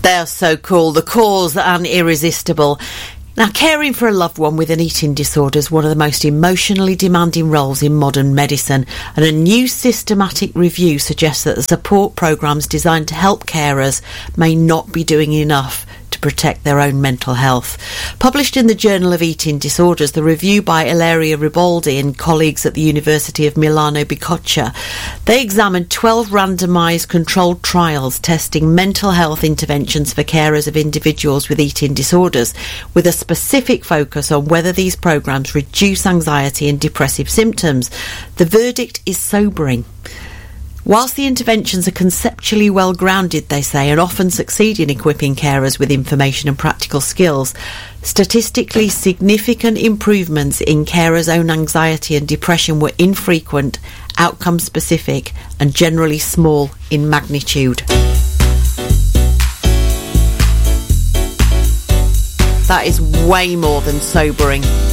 They're so cool. The cause and irresistible. Now, caring for a loved one with an eating disorder is one of the most emotionally demanding roles in modern medicine, and a new systematic review suggests that the support programmes designed to help carers may not be doing enough to protect their own mental health. Published in the Journal of Eating Disorders, the review by Ilaria Riboldi and colleagues at the University of Milano Bicocca, they examined 12 randomised controlled trials testing mental health interventions for carers of individuals with eating disorders, with a specific focus on whether these programmes reduce anxiety and depressive symptoms. The verdict is sobering. Whilst the interventions are conceptually well grounded, they say, and often succeed in equipping carers with information and practical skills, statistically significant improvements in carers' own anxiety and depression were infrequent, outcome specific, and generally small in magnitude. That is way more than sobering.